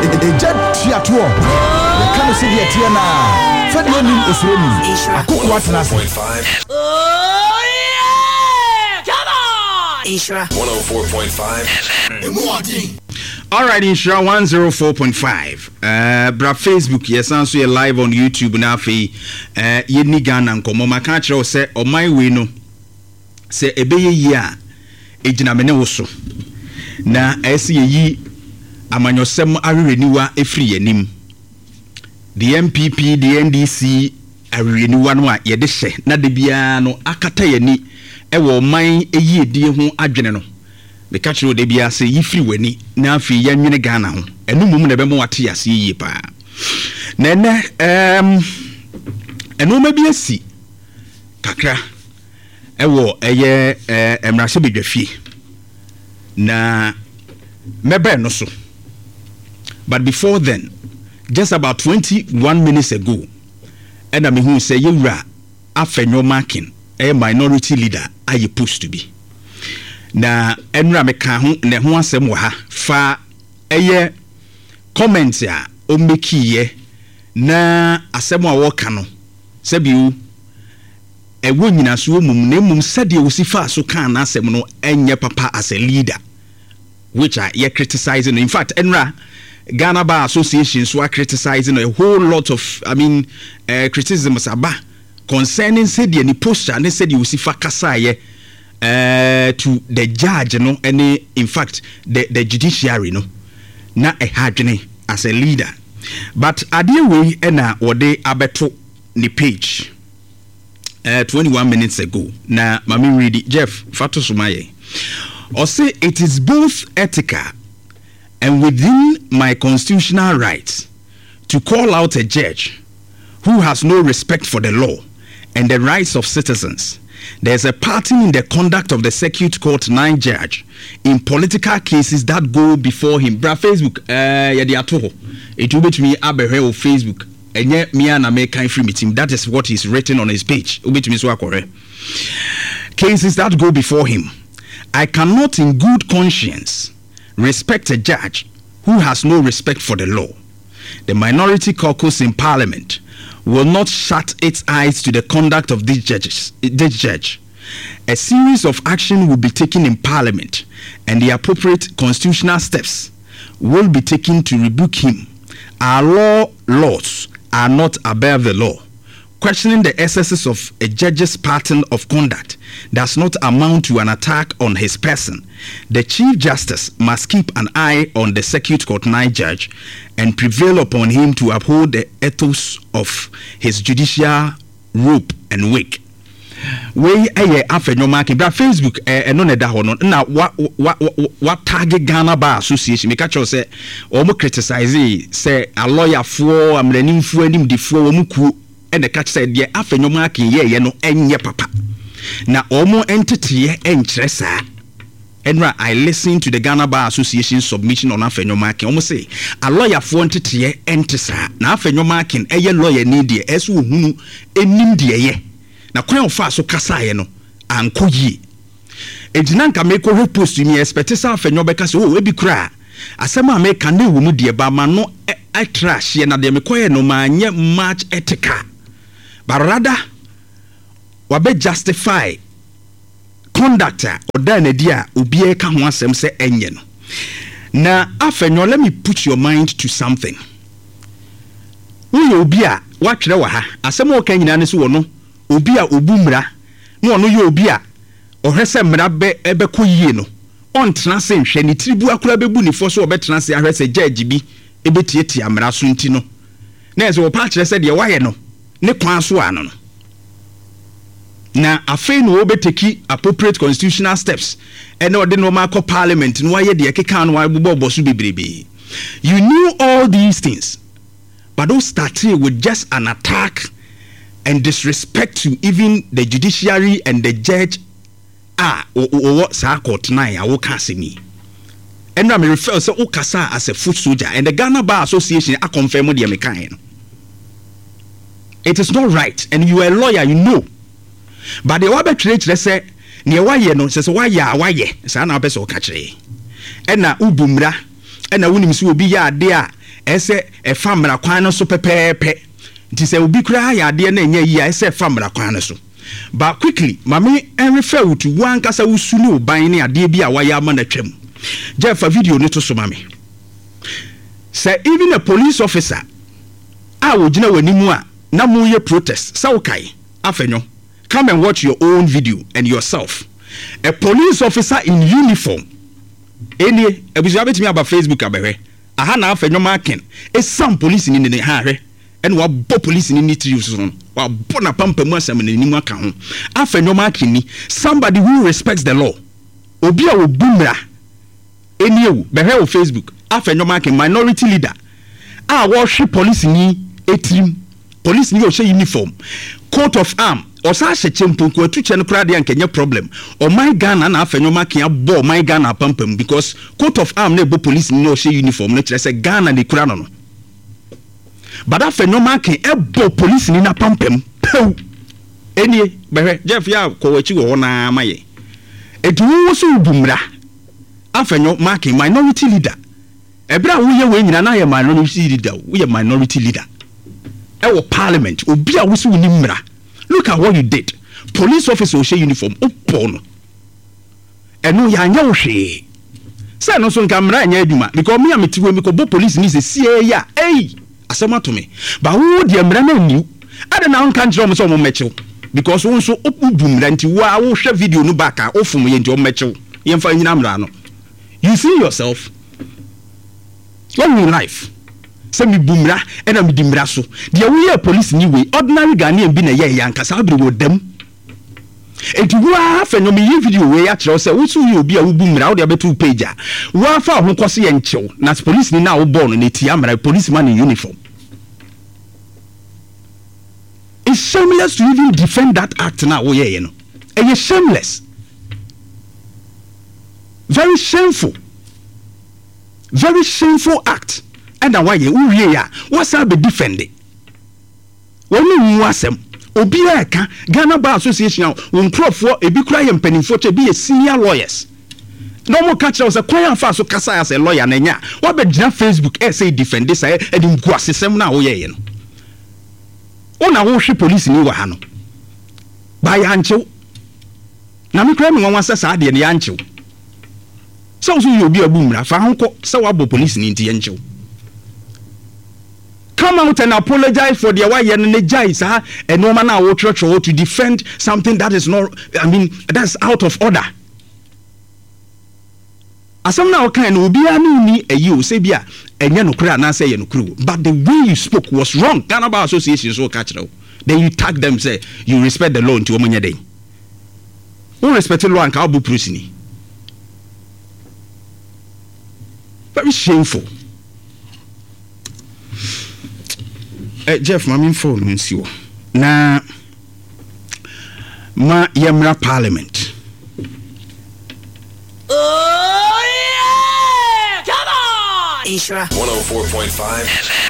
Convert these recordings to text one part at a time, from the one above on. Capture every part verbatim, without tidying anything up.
eja tiato ye kan se ye tie na fa de nim osuro nim akoko atena se oh yeah come on Ishra one oh four point five all right Ishra one oh four point five uh bra Facebook yes and so you live on YouTube na afi uh ye ni Ghana nkomo maka kire o se o my we no se ebeye yi a ejina me ne wo so na ese yi amanyosem arereniwa efri yanim the M P P the N D C arereniwa no a ye de hye na de bia no akata yani e wo man eyi edie ho adwene no me ka kire o de bia se yifri wani na afi yanwene Ghana ho enu mum na be mo wate ase yi pa na ne em enu ma bia si kakra ewo eye emrase bedwafie na mebe no so. But before then, just about twenty-one minutes ago, and I mean who say you ra afenyo marking a minority leader are you supposed to be. Na enra meka ho ne ho asem wo ha fa eye comments ya o meki ye na asem a wo ka no sebiu ewo nyina so mum na mum sade wo sifa so kan na asem no enye papa as a leader which are ye criticizing. In fact enra Ghana Bar Association so are criticizing a whole lot of I mean uh, criticisms about concerning said the posture and they said you see fakasaye uh to the judge you know and in fact the the judiciary no na a hardene as a leader but adie we na wode abeto ni page uh twenty-one minutes ago na mami read it, Jeff Fatu Sumaye or say it is both ethical and within my constitutional rights to call out a judge who has no respect for the law and the rights of citizens. There's a pattern in the conduct of the Circuit Court nine judge in political cases that go before him. Bra Facebook, uh, yadi atoho. It will be to me abehe o Facebook. Enye miya na me kind free meeting. That is what is written on his page. Ube to me so akore. Cases that go before him. I cannot in good conscience respect a judge who has no respect for the law. The minority caucus in parliament will not shut its eyes to the conduct of these judges, this judge. A series of action will be taken in parliament and the appropriate constitutional steps will be taken to rebuke him. Our law laws are not above the law. Questioning the excesses of a judge's pattern of conduct does not amount to an attack on his person. The Chief Justice must keep an eye on the Circuit Court nine judge and prevail upon him to uphold the ethos of his judicial rope and wake. We aye afenyo marking bra Facebook eh no ne da ho no na wa wa target Ghana Bar Association make sure say o mo criticize say a lawyer for amranim fu anim di fu o mu ku and the catch said, yeah, after no marking, yeah, you know, and yeah, papa. Now, almost entity and tressa. And I listened to the Ghana Bar Association submission on after no marking. Almost say, a lawyer for entity and tressa. Now, after no marking, a lawyer need the S who and India, yeah. Now, quite fast so Casayano and Koji. A Jinanka make a repost to me, expect after no because oh, we be cry. As some make a new woman, dear, but man, no, I trash, and I dem no man, yet much ethical. But rather, wabe justify conductor or then a dear ubie can want some say enyen. Now, after no, let me put your mind to something. Uyo ubia, watch the waha, as some more can you no, ubia ubumra, no, no, you ubia, or hesa mrabe ebe kuyeno. On transin, sheni tribu akula buni for so bet transi a rese judge bi, ebe tieti amra suntino. Nezo o patch said ye why no. Ne kwan so ano no na afei no obeteki appropriate constitutional steps and no de no mark parliament no waye de keka no wa bobo so bebrebe. You knew all these things but don't start with just an attack and disrespect to even the judiciary and the judge ah o o sa court nine a wo ka semi and I refer so ukasa as a foot soldier and the Ghana Bar Association a confirm the mekan. It is not right, and you are a lawyer, you know. But the wabe trade say near why ye no says why ya why ye. Sana peso catch. And na ubumra, and na unim so be ya there ese e famra kwan no so pepepe nti se obi kura ya ade na nya yi a ese famra kwan no so but quickly mame en refer to one kasa usunu oban ne ade bi a waya ama na twam Jeff a video ne to so mame say even a police officer a wo gina wanimu a na mo ye protest sa wokai afenyo come and watch your own video and yourself a police officer in uniform eni ebuzu abetimi aba Facebook abehwe aha na afenyo marking e some police ni ne ha hwe and wa bo police ni nitri so no wa bo na pampa mu asam na nimu aka ho afenyo marking ni somebody who respects the law obi a wo bumra eni ewu behwe o Facebook afenyo marking minority leader a wo hwe police ni etrim police ni o hwe uniform coat of arm o sa hye chemponko atuche no kra de ankenya problem o my Ghana na afenyo marking abo my Ghana pampam because coat of arm na ebo police ni o hye uniform no kire se Ghana ni kra no no but afenyo marking ebo police ni na pampam pew enie behwe Jeff ya ko wachi wo na amaye edu wo so bumra afenyo marking minority leader ebra wo ye we nyina na ye minority leader wo ye minority leader ewo parliament obi a wo so ni mra. Look at what you did. Police officer share uniform upon. Eno ya anya wo hwe. Say no so nka mra anya aduma because me ametiwe me ko bo police ni se sie ya. Hey, asema to me. Ba wo de mra na niu. Ade na nka njiro mo so mo mechew because wo so opu mra nti wo a wo hwe video no back a ofum ye nti o mechew. Ye mfa nyina mra no. You see yourself. When in life se mi bumra ena mi dimra so de we ya police ni we ordinary Ghanaian bi na ye ya nkasa abiri wo dam etu wa fa no mi video we ya kire se wo su ye obi a wo bumra wo de betu page a wa fa ho kwose ye nchew na police ni na wo born na ti amra police man in uniform. It's shameless to even defend that act now wo ye ye no e ye shameless, very shameful, very shameful act. And why you ya what's up be defending when you wasem obi aka Ghana Bar Association won crofo ebi kura ye mpanimfo che be senior lawyers no mo catch us a kwan fa so kasa as a lawyer na nya wa be gina Facebook e say defend this e di nguasesem na wo ye ye no ona wo hwe police ni wa ha no ba ya nchew na me kura me wan wasa sa de ne ya nchew so so you obi abumra fa honko sa wa bo police ni nti ye nchew. Come out and apologize for their way and energize her and no man our church or to defend something that is not, I mean, that's out of order. Asam na kind will be a ni a you say bia and you no cry na say no crew. But the way you spoke was wrong. Ghana Bar Association so catch now. Then you tag them say you respect the law into omanya day. Who respect the law and ka bu prusini. Very shameful. Uh, Jeff, my phone means you. Na ma yamra parliament. Oh yeah! Come on! Ishra one oh four point five.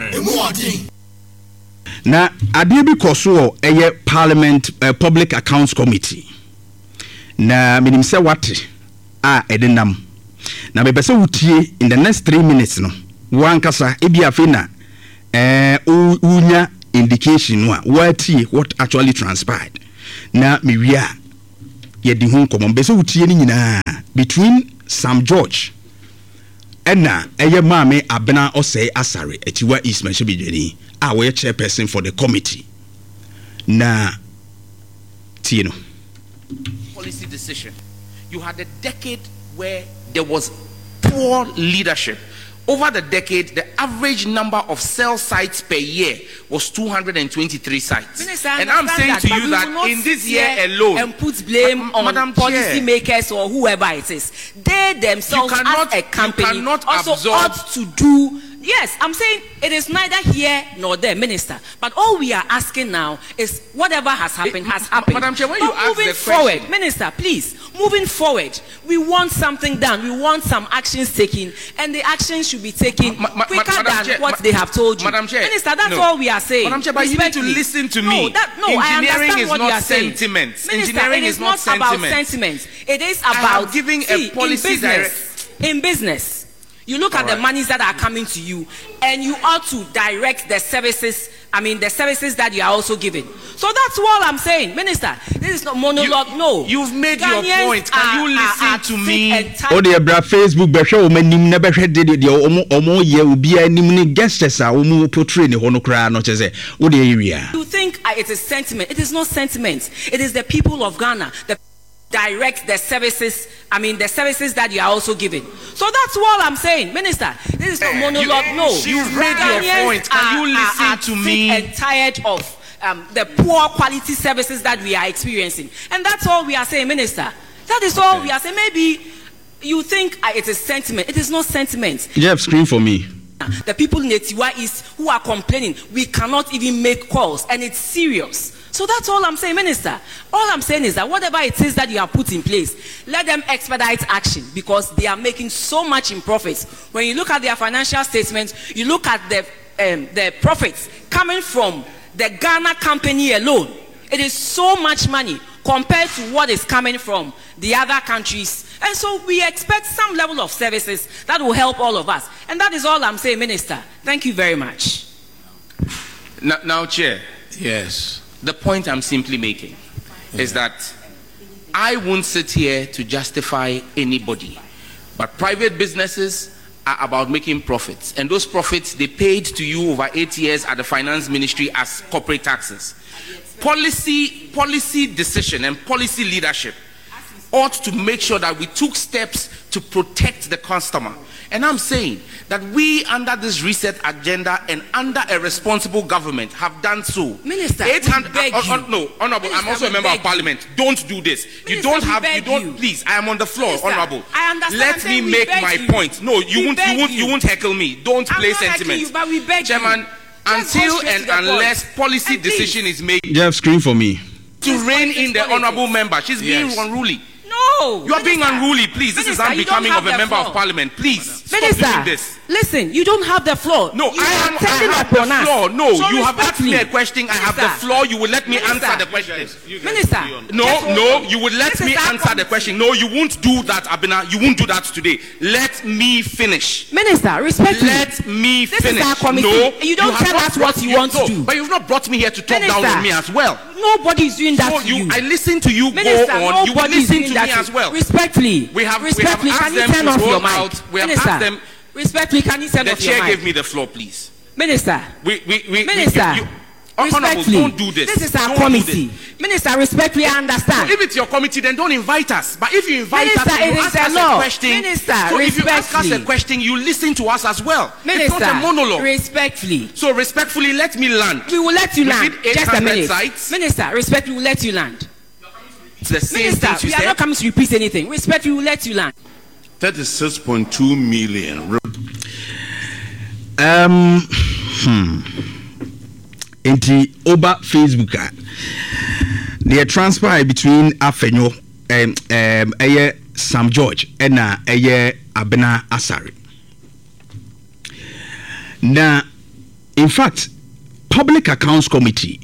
Na ade bi koso eye parliament uh, public accounts committee. Na minim se wate a edenam. Na be pese wutie in the next three minutes no. Wankasa ebi afina eh uh, unya indication wa what what actually transpired na mewia ye di hu nkomo be se wutie ni nyina between Sam George ena eye maame abena osei asare atiwa Ismail Shebidweni a we chairperson for the committee na tino policy decision. You had a decade where there was poor leadership. Over the decade, the average number of cell sites per year was two hundred twenty-three sites. Minister, and I'm saying that, to you that in this year alone, and put blame on Madam policy makers or whoever it is. They themselves, cannot, as a company, also absorb. ought to do. Yes, I'm saying it is neither here nor there, Minister. But all we are asking now is whatever has happened it, has happened. Madam Chair, when but you ask moving the forward, question, Minister, please, moving forward, we want something done. We want some actions taken, and the actions should be taken ma, ma, quicker ma, than Chair, what ma, they have told you. Madam Chair, Minister, that's no. all we are saying. Madam Chair, but you need to listen to me. No, that, no Engineering I understand is what not you are saying. sentiments. Minister, Engineering it is, is not, not about sentiments. sentiments. It is about giving see, a policy in business. In business, You look All at right. the monies that are coming to you, and you ought to direct the services, I mean, the services that you are also giving. So that's what I'm saying. Minister, this is not monologue, you, no. You've made Ghanaians your point. Can are, you listen are, are to me? Oh, dear, bra Facebook, Besha, woman, never had the omo, omo, ye will be a nimini guests, a woman portray the honokra, not as a would area. You think uh, it is sentiment? It is not sentiment. It is the people of Ghana. The direct the services, I mean the services that you are also giving. So that's what I'm saying. Minister, this is not monologue, you, no. You've made your Ghanaians point. Can are, you listen are, are to me? sick and tired of um, the poor quality services that we are experiencing. And that's all we are saying, Minister. That is all okay. we are saying. Maybe you think uh, it is sentiment. It is not sentiment. Jeff, screen for me. The people in Etiwa East who are complaining, we cannot even make calls, and it's serious. So that's all I'm saying, Minister. All I'm saying is that whatever it is that you have put in place, let them expedite action, because they are making so much in profits. When you look at their financial statements, you look at the um, the profits coming from the Ghana company alone. It is so much money compared to what is coming from the other countries. And so we expect some level of services that will help all of us. And that is all I'm saying, Minister. Thank you very much. Now, now Chair. Yes. The point I'm simply making yeah. is that I won't sit here to justify anybody, but private businesses are about making profits, and those profits they paid to you over eight years at the finance ministry as corporate taxes. Policy, policy decision and policy leadership ought to make sure that we took steps to protect the customer. And I'm saying that we, under this reset agenda and under a responsible government, have done so. Minister, eight hundred, we beg uh, uh, you. no, Honorable, Minister, I'm also a member of Parliament. You. Don't do this. Minister, you don't have, you don't, you. please, I am on the floor, Minister, Honorable. I understand. Let me we make my you. point. No, you we won't, you won't, you. you won't heckle me. Don't I'm play not sentiment. You, but we beg Chairman, you. until and unless point. policy and decision please. is made Jeff, screen for me. to rein in the honorable member, she's Yes. being unruly. No. You are being Minister, unruly, please. This Minister, is unbecoming of a member floor. of Parliament. Please, stop Minister, doing this. Listen, you don't have the floor. No, you I are am. I taking have up the on us. floor. No, So you have asked me a respectfully, question. I have the Minister, floor. You will let me Minister, answer the question. Minister, No, just hold no, on. you will let This me is our answer the committee. question. No, you won't do that, Abina. You won't do that today. Let me finish. Minister, respectfully. Let me This finish. is our committee. No, You don't have tell not us what brought- you want to no, do. But you've not brought me here to talk down Minister, on me as well. Nobody is doing that So to you, you. I listen to you Minister, go on. You will nobody is listen doing to that me to as well. Respectfully. We have, we have respectfully, asked can you them turn to off your roll mic? out. We have Minister, asked them. respectfully, can you turn The off your chair mic? gave me the floor, please. Minister, We, we, we, Minister, we, you, Honorable, respectfully, don't do this. This is our Don't do committee. this. Minister, respectfully, I understand. So if it's your committee, then don't invite us. But if you invite Minister, us, and it you is ask a us law. a question. Minister, so if you ask us a respectfully. question, you listen to us as well. Minister, it's not a monologue. respectfully. So respectfully, let me land. We will let you We land. did Just a eight hundred minute. sites. Minister, respectfully, we will let you land. It's the same Minister, things you we are said. not coming to repeat anything. Respectfully, we will let you land. thirty-six point two million. Um, hmm. Inti over Facebook a the transpire between Afenyo um um eye Sam George and uh eye Abena Asari. Now, in fact, Public Accounts Committee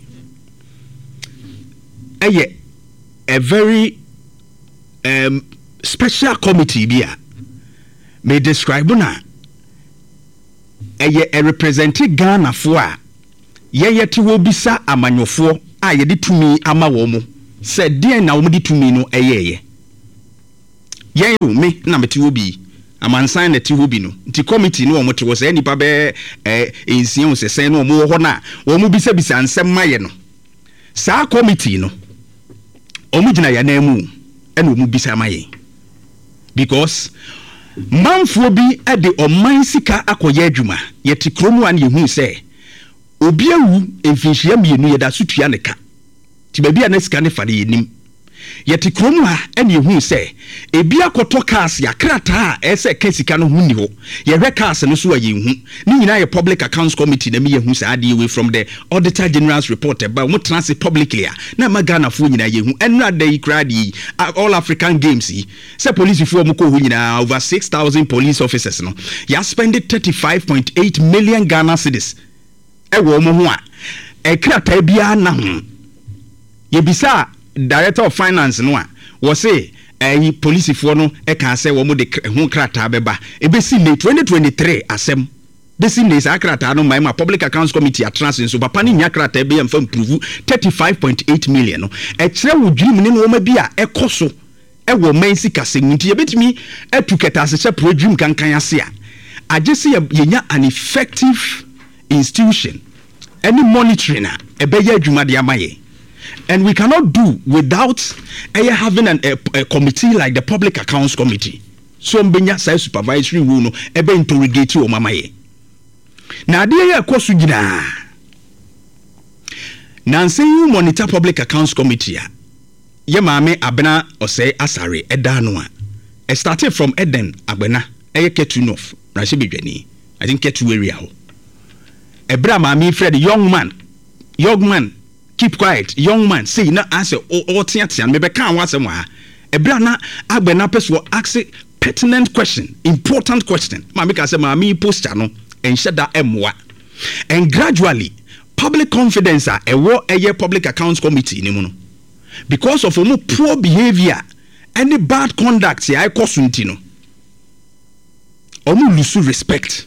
eye a very um special committee bia may describe na eye a representative Ghana for a yeye ti wo bisa amanyofo a ye de tumi ama wo mu se den na wo de tumi no eyeye yen o me na meti wo bi amansan na ti wo bi no nti committee no wo te wo se nipa be eh ensian wo se sen no wo ho na wo mu bisa bisa ansem maye no sa committee no omu gina ya na mu ena omu bisa maye because manfo bi ade oman sika akoye adwuma ye ti kromu an ye hu se obi awu emfinhia mienu ye da so tua ne ka ti ba bia na sika ne fa ne yenim ye ti kromu ha ene hu se ebi akoto cars ya krata a ese ka sika no hu ni ho ye hwe cars no so a ye hu ni nyina ye Public Accounts Committee na me ye hu sa ade away from the Auditor General's report ba mo transit publicly a na magana fo nyina ye hu enra da yi kra di All African Games yi se police fo mo ko hu nyina over six thousand police officers no ya spend thirty-five point eight million Ghana cedis e wo mo ho a e krata bia na ho ye bisa Director of Finance no a wo say eh police for no e kan say wo mo de ho krata beba e be si May twenty twenty-three asem be si ne sa krata no my public accounts committee atransin so papa ni nya krata be yam fam prove thirty-five point eight million no e kire wo dwim ne no ma bi a e koso e wo man sika semunti e betimi etuketa se pro dream kankan ase a agese ye nya an effective institution any monitoring e be ya adwuma de amaye. And we cannot do without uh, having an, a, a committee like the Public Accounts Committee. So, mbenya say supervisory rule no ebe interrogate o mama ye. Na de ye akosu gina. Na nse you monitor Public Accounts Committee a ye maame Abena Osei Asare eda no a. It started from Eden Abena eye Ketu North na se bedwani. I think Ketu area ho. Ebra maame Fred young man. Young man keep quiet, young man. Say na answer all tiatian. Maybe can't want some. Ebra na Abena person ask pertinent question, important question. Mami ka say mami post no and shut that emwa. And gradually, public confidence a ewo eye Public Accounts Committee ni mu no. Because of omo poor behavior, any bad conduct ya ekosunti no. Omo lose respect.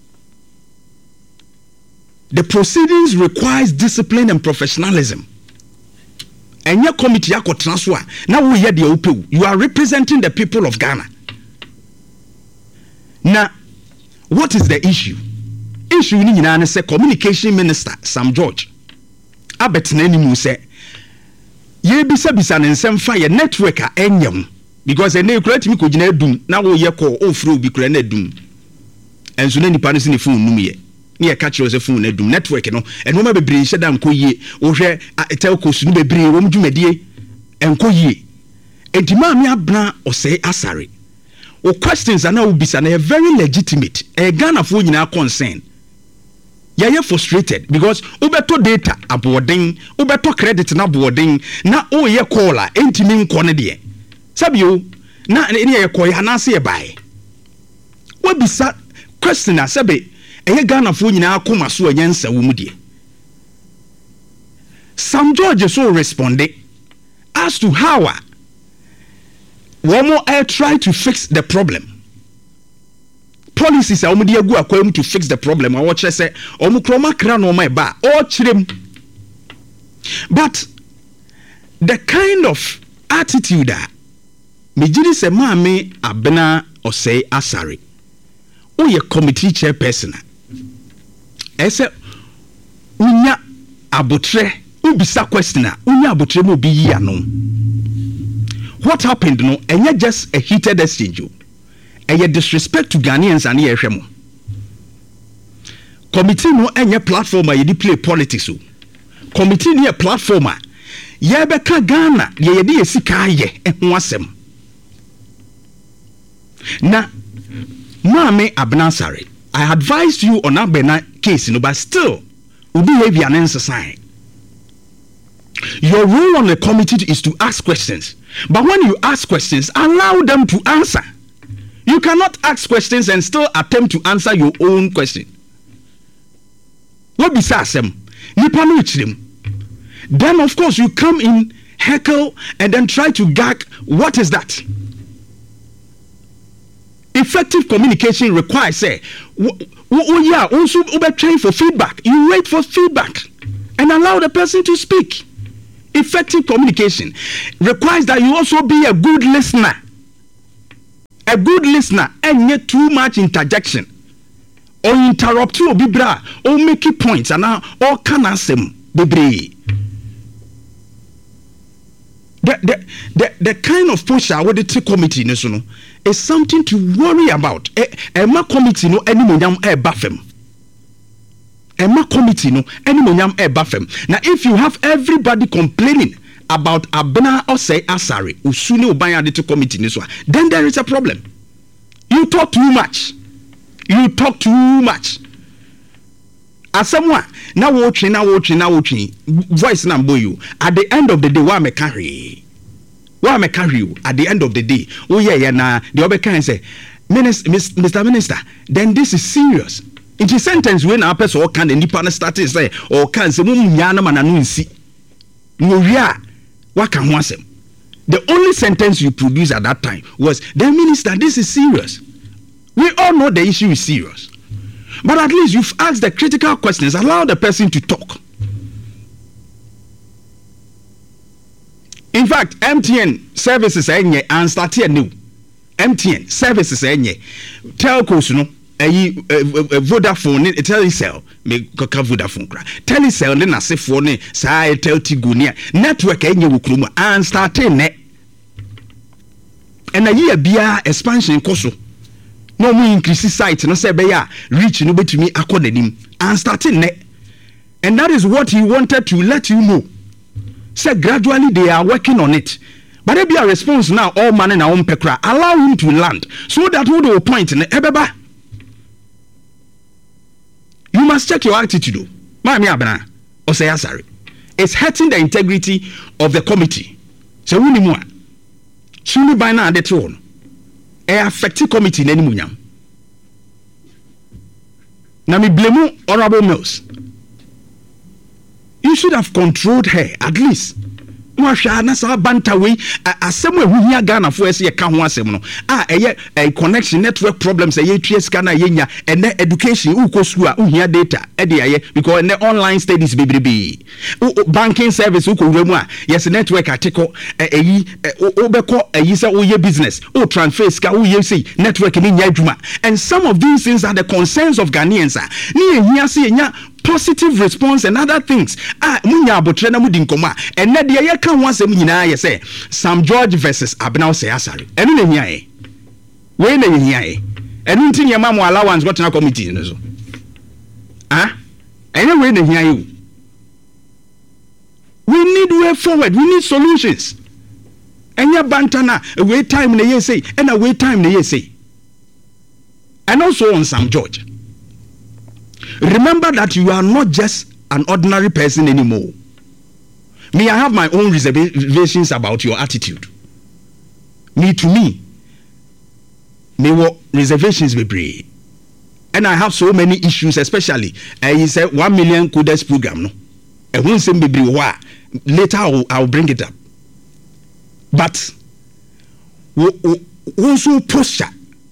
The proceedings requires discipline and professionalism. And your committee yako transfer. Now we hear the O P U. You are representing the people of Ghana. Now, what is the issue? Issue ni na say communication minister Sam George. Abet na ni mu say ye bisa bisa ne nsem fa ye network a enyam because ene kura timi ko gina dum na wo ye call o fro bi kura na dum. Enso na nipa no se ne phone num ye. Near catch your phone nedum network no and no be bring shedam ko yie wo hwe telco su no be bring wo mdwumadie enko yie entima me abna Osei Asare o questions ana ubisa na very legitimate e Ghana fo nyina concern ya ye frustrated because ubeto data aboden ubeto credit na aboden na o ye caller entimi nko ne de sabio na ne ye call ya na se e bai wo bisa question asabe eye Ghana fo nyina akoma so anyansa wo mu die. Sam George so responded as to how one more I try to fix the problem. Policies are omudi agu akwam to fix the problem. I watch say omu kroma kra no my ba o chirem. But the kind of attitude that me jiri se maame Abena Osei Asare o ye committee chairperson ese unya abotre ubisa question unya abotre mo bi yi ano. What happened no enye just a heated exchange o enye disrespect to Ghanaians and ye hwemo committee no enye platform a ye di play politics o committee no a platform a ye beka Ghana ye ye di esika ye eho asem na Mame Abena Asare, I advised you on Abena case, you know, but still, you behavior and sign. Your role on the committee is to ask questions. But when you ask questions, allow them to answer. You cannot ask questions and still attempt to answer your own question. What besides them? Then, of course, you come in, heckle, and then try to gag. What is that? Effective communication requires say, oh yeah, also train for feedback. You wait for feedback and allow the person to speak. Effective communication requires that you also be a good listener. A good listener and not too much interjection or interrupt you or be bra or make it points and now all can answer be The, the, the, the kind of posture with the committee no, is something to worry about. A ma committee no any monyam e bafem. A ma committee no any monyam e bafem. Now if you have everybody complaining about Abena Osei Asare usuni ubanya the committee no, then there is a problem. You talk too much. You talk too much. As someone now watching, now watching, now watching, voice number you. At the end of the day, why me carry? Why me carry you? At the end of the day, oh yeah, yeah, nah. The other can say, Minister, Mister Minister, then this is serious. In the sentence when our person can the partner start to say, or can say, mum yana mananunsi. No ria, what can want them? The only sentence you produced at that time was, the minister, this is serious. We all know the issue is serious. But at least you've asked the critical questions, allow the person to talk. In fact, M T N services enye and start here new. M T N services enye. Telcos no, eh, Vodafone, Telecel, me koka Vodafone kra. Telecel ne nasefo ne sa Teltigo ne network enye wukrumu and start ne. And a year bia expansion koso. No more increase site no say be ya reach no betumi akodanim and starting ne. And that is what he wanted to let you know. Say gradually they are working on it. But there be a response now, all man in our own pekra. Allow him to land. So that would be a point in ebeba. You must check your attitude. Mami abana. Or say sorry. It's hurting the integrity of the committee. So we need more. Suni by now the throne. A affected committee in any munyam. Now me blame Honorable Mills. You should have controlled her at least. Mwasha sa banta we asem we hia Ghana fo ese ka ho asem no ah eye a connection network problems eye tue sika na yenya ene education uko school a uhia data e de aye because ene online studies bebrebe banking service uko wuremu a yes network atiko eyi obeko eyi se oye business o transfer sika o ye say network ni nya adwuma, and some of these things are the concerns of Ghanaians. Ni ehia se enya positive response and other things. Ah, munya abotre na mudi nkoma. And na de ye kan ho asem nyina ye say Sam George versus Abena say asare. Enu na hia e. We na hia e. Enu ntin ye ma mo allowance got na committee no so. Ah? Enu we na hia e. We need way forward. We need solutions. Enya bantana wait time na ye say, and a wait time na ye say. And also on Sam George. Remember that you are not just an ordinary person anymore. Me, I have my own reservations about your attitude. Me to me, me what reservations be brave. And I have so many issues, especially uh, he said one million codes program. No, and won't say be brave. Later I will, I will bring it up. But also posture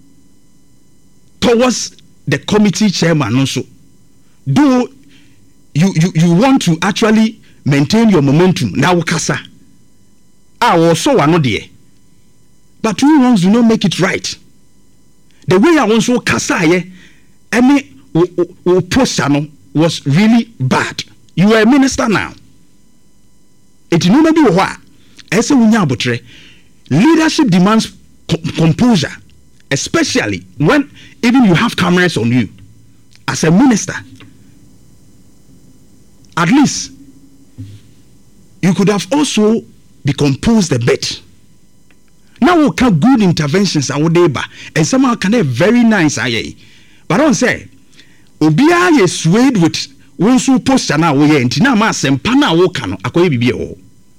towards the committee chairman also. Do you, you you want to actually maintain your momentum now kasa ah also one no there, but two wrongs do not make it right. The way I also kasa ye any posture no was really bad. You are a minister now. It no maybe what ese wunya abotre. Leadership demands co composure, especially when even you have cameras on you as a minister. At least you could have also be composed a bit. Now we can good interventions our neighbor and somehow can have very nice aye. But I don't say Obia ye swayed with one so posture now we ain't na ma sempa na wo ka no akoye bibie ho.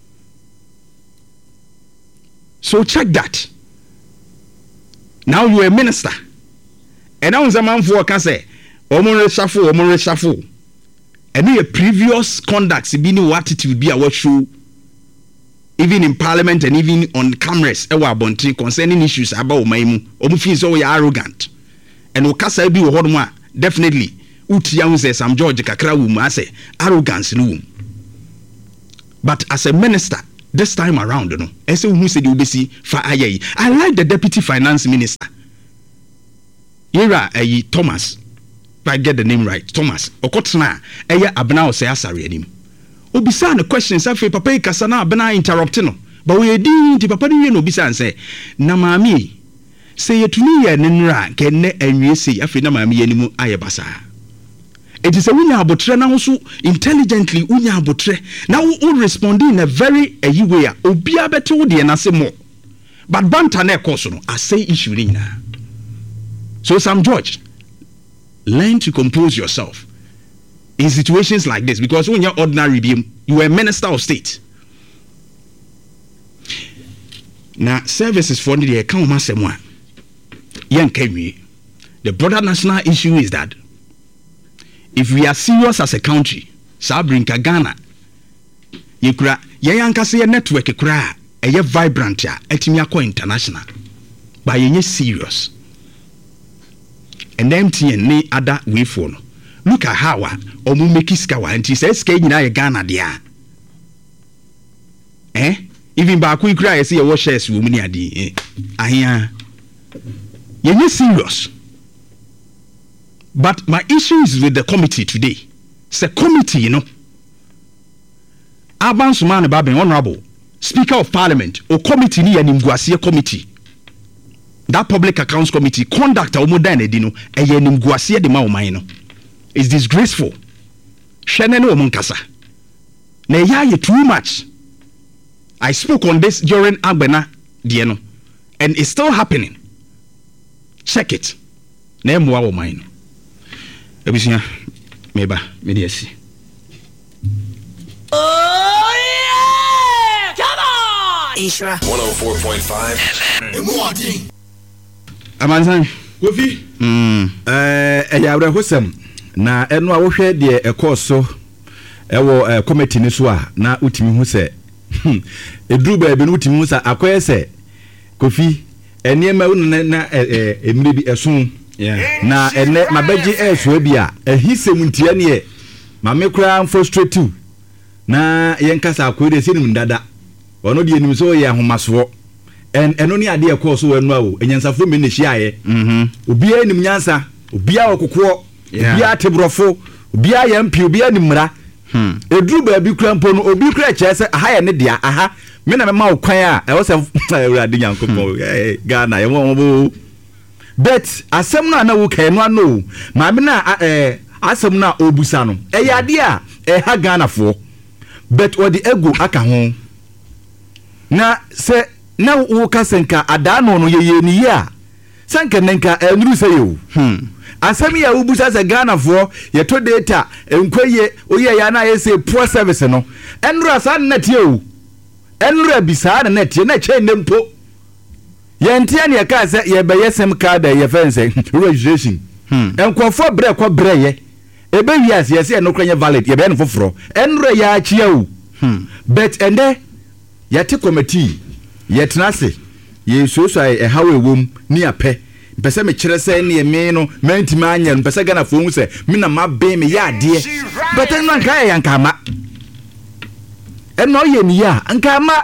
So check that. Now you are a minister. And now some man for can say omo reshuffle omo reshuffle. And your previous conducts be no attitude be our show even in parliament and even on cameras ewa abonti concerning issues about omaimu omu feel so we are arrogant and o kasa bi wo hodo a definitely utia hu say Sam George kakra wu ma say arrogance no wum. But as a minister this time around no ese hu say the obesi fa ayi. I like the deputy finance minister Yera ayi Thomas, if I get the name right, Thomas Okotna eya Abena o say asare anim. Obisa the questions afi papa ikasa na Abena interrupt no. But we di nti papa ni no obisa nse na maami say yetuni ye nenra kenne anwie sei afi na maami ye nimu aye basa. It is a unya abotre na so intelligently unya abotre na wo respond in a very a way obi abete wo de na se mo. But banta na ekoso no I say issue ni na. So Sam George, learn to compose yourself in situations like this, because when you're ordinary being, you are a minister of state. Now, services for the account masemwa. Young Kemi, the broader national issue is that if we are serious as a country, Sabrinka Ghana, you kura yankase network kura ɛyɛ vibrant a etimi akɔ international but yenye serious and M T N ne other way for no look at how omu make iska wa nti say iska nyina ye Ghana dia eh even ba ku ikra ye say ye shares wo mu ni ade eh ahia yenye serious. But my issue is with the committee today. It's a committee, you know. Aban Sumane Baben, Honorable Speaker of Parliament, or committee ni Nimguasia committee. That public accounts committee conduct or modern edino a Nimguasia de Maumaino is disgraceful. Shanano Monkasa. Neya too much. I spoke on this during Agbena Dieno, and it's still happening. Check it. Name wa mine. Ebisia meba mediasi. Oh yeah! Come on! Ishra one oh four point five. Emwadi. Amansan. Kofi. Mm. Eh eya abra hosem na eno a wo hwe de ekoso ewo eh, committee ni so a na utimi hu se eduru ba be no utimi hu sa akoye se Kofi eniema wo na na emire bi eson. Yeah. Na ene mabeji eso bia ehisem ntia ne e mame kura frustrate na yenkasa akoide sinim dada ono de enim so ye ahomaso en eno ne ade ekoso wanu awo enyansafo me ne hyiaye mhm obi enim nyansa obi a okokwo obi a tebrofo obi a yampi obi a nimra hmm eduru ba bi kura mpo no obi kura kyese aha ye ne dia aha me na me ma okwan a e wo se awurade nyankopon Ghana ye mo bo but asem no na wo kan no no ma me na eh asem no obusa no e yade a e ha Ghana fo but odi ego aka ho na se na wo kasenka ada no no yeye ni ya sanka nenka enuru se yo hmm asem ya obusa se Ghana fo ye to data enkoye oye ya na ye se poor service no enuru asa na tie o enuru abisa na tie na che nempo yentia ne ka se ye be yesem card ye fence registration hmm enkofo bre ko bre ye ebe wias ye se no kranye valid ye be no foforo enre ya achia o hmm but ende ye te committee ye tenase ye soso e hawe wom ni ape pese me kire se ne me no mantima anya pese Ghana fo hu se me na mabe me ya ade but enno nka ya nka ma enno ye ni ya nka ma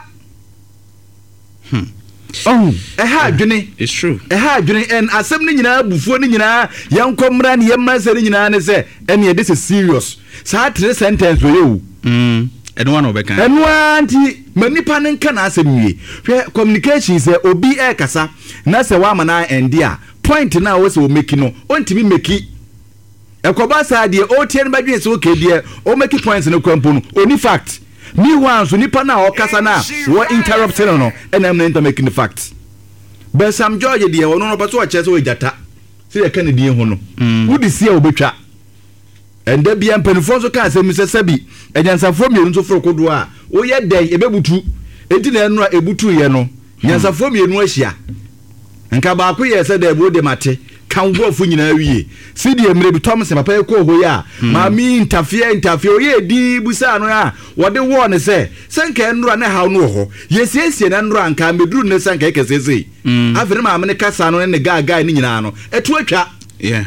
hmm oh eh adwene it's true eh adwene en asem ni nyina bufuo ni nyina yankomra ne yemma se ni nyina ne se ene this is serious sa three sentence we you mm eno one obeka eno anti manipa ne nka na asem wie hwe communication se obi e kasa na se wa mana endi a point na wo se o make no ontimi make ekoba sa de o tie ne badwen se o ke de o make points ne kwampo no oni fact me once nipa na okasa na wo interrupt no no and I'm not making the facts but some George de wo no no so che so ejata se ye kan die ho no wudi sia obetwa ende bia mpanifo so ka se misesabi enyansafo mienu so fro kodo a wo ye den ebebutu enti na enu a ebutu ye no nyansafo mienu ahia nka ba ko ye se de bo de mate kan wofo nyina wie si de emre bi tom se papa e ko ho ya ma mi interfere interfere o ye di busa no a wo de wo ne se senka enura na ha no ho ye siesie na enura nka meduru ne senka e kesese afere ma amene kasa no ne ga ga ni nyina no etu atwa yeah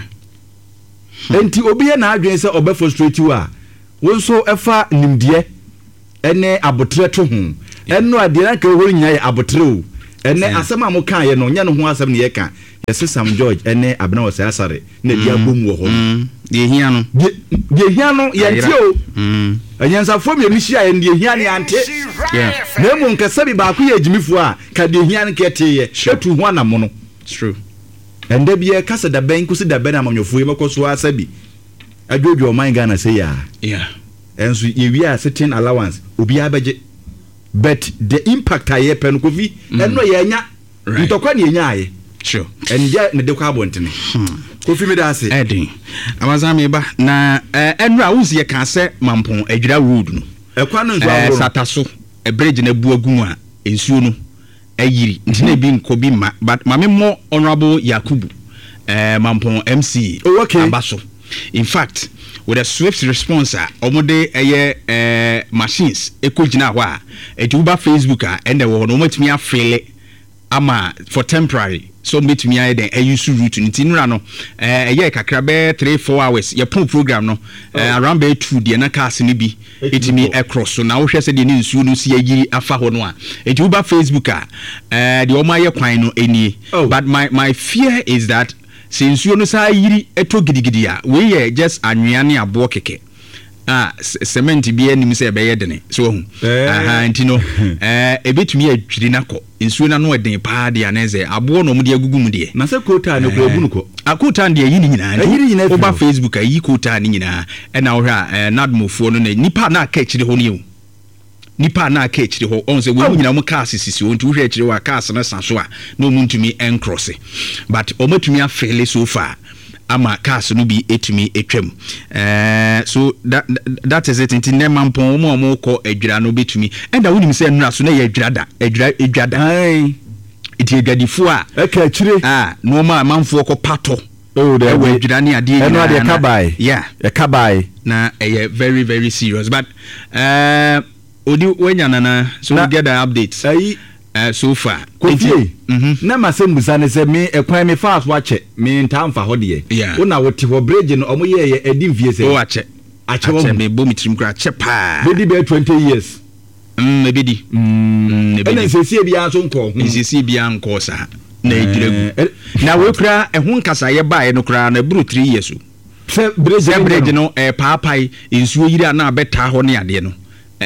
enti obi ye na adwen se obe frustrate wa wo so efa nimdie ene abotre to ho eno ade na ka ho nya ye abotre o ene asema mo kan ye no nya no ho asem ne ye kan yes Sam George ene abena wo asare na dia bom wo ho de hia no de hia no ye tie o mm anyansa fo me hia ye de hia ne ante yeah na mu nkasa bi ba ko ye jimifo a ka de hia ne kete ye etu ho na mo no it's true ende bia kasa da ben kusi da ben amanyofo ye makoso asabi adwodwo o man Ghana say ya yeah enso ye wi a certain allowance obi abeje but the impact aye pen ko vi eno ye nya ntokwa ne nya aye sure and yeah ne de kwa abontene Kofi me da ase edin amazame ba na enra wuzi ye kan se mampon adwira road no ekwa no nso aworo sataso e bridge na bu agun a ensuo no ayiri ntina bi nkobi ma but mame mo honorable Yakubu eh mampon M C oh, okay. abaso in fact with a swift response a omode eye eh machines ekogina ho a etuba Facebook a ende wo no matumi afele ama for temporary so metumi aye den ayusu route ntinura no eh eye kakra be three four hours ye pon program no eh, around be two de na cars ni bi etimi across so na wo hwese de ni nsuo no si agiri afa ho no a etuba Facebook a eh de o ma ye kwan no eni but my my fear is that since you no sa yiri eto gidigidi a we ye just anwea ne abo keke ah cement bi anim se be ye dene so hu aha ntino eh ebetumi adwiri nako nsuo na no eden pa de aneze abo no mu de agugu mu de na se kota no kura bu nuko akota de yi ni nyina oba Facebook ayi kota ni nyina e na wo hwa nadmofo no na nipa na aka chire ho ne o nipa na aka chire ho on se wo nyina mu cars sisi won tu hwa chire wa cars na sanso a no mu ntumi encross but o matumi afele so far ama cars no bi etumi etwam eh so that that is it in nema mpon mo mo ko adwira no betumi enda wonim se nura so na ye adwirada adwira adwada ai iti adwadifo a eka chire ah no ma manfo ko pato oh there we adwira ni ade eno ade kabai yeah e kabai na eh very very serious but uh odi wenya nana so we get the updates ai uh, so far Kofi mhm na masembusa ne se me ekwan me fast wache me ntamfa ho de wo na wote ho bridge no omo ye ye edi mfie se o ache ache wo me bo mitrim kra ache pa be di be twenty years mm me be di mm e na sesi bia so nko ho sesi bia nko sa na edregu na we kra ehun nkasa ye ba ye no kra na buru three years se bridge bridge no e paapai ensuo yiri na beta ho ne ade no